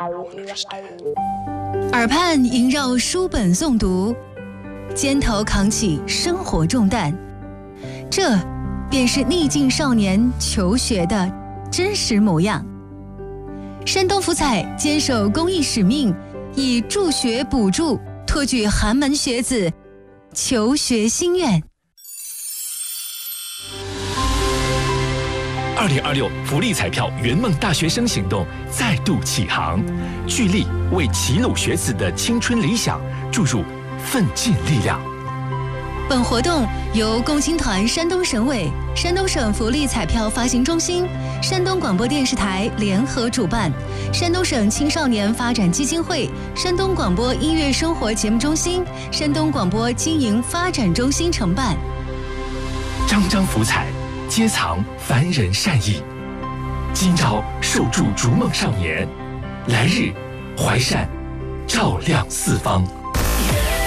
耳畔萦绕书本诵读，肩头扛起生活重担，这便是逆境少年求学的真实模样。山东福彩坚守公益使命，以助学补助托举寒门学子求学心愿。 2026福利彩票圆梦大学生行动再度启航，聚力为齐鲁学子的青春理想注入奋进力量。 本活动由共青团山东省委、山东省福利彩票发行中心、山东广播电视台联合主办，山东省青少年发展基金会、山东广播音乐生活节目中心、山东广播经营发展中心承办。 张张福彩，皆藏凡人善意。今朝受助逐梦少年，来日怀善照亮四方。